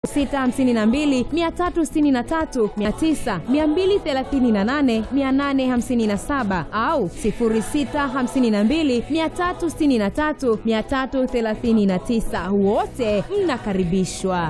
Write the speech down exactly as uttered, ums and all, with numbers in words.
sita hamsini na mbili mia tatu sitini na tatu mia tisa mia mbili thelathini na nane mia nane hamsini na saba au sifuri sita hamsini na mbili mia tatu sitini na tatu mia tatu thelathini na tisa. Wote mnakaribishwa.